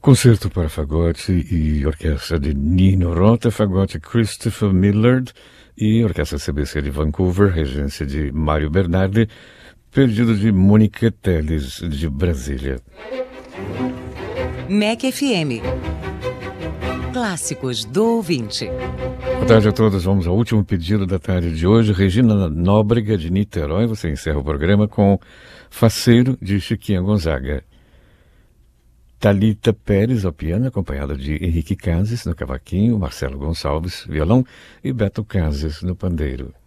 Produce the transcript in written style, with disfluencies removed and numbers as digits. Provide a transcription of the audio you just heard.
Concerto para fagote e orquestra de Nino Rota, fagote Christopher Millard e orquestra CBC de Vancouver, regência de Mário Bernardi, pedido de Mônica Teles de Brasília. MEC FM. Clássicos do ouvinte. Boa tarde a todos, vamos ao último pedido da tarde de hoje. Regina Nóbrega de Niterói, você encerra o programa com Faceiro de Chiquinha Gonzaga. Thalita Pérez ao piano, acompanhada de Henrique Cases no cavaquinho, Marcelo Gonçalves, violão e Beto Cases no pandeiro.